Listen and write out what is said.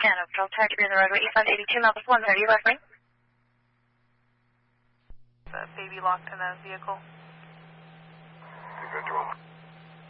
Canada Patrol, tire to be on the roadway, eastbound 82, Malthus 130, left lane. The baby locked in the vehicle. Take that 12.